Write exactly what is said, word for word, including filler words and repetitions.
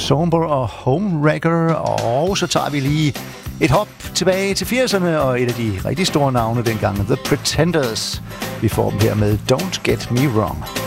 Somber og Homewrecker, og så tager vi lige et hop tilbage til firserne og et af de rigtig store navne dengang, The Pretenders. Vi får dem her med Don't Get Me Wrong.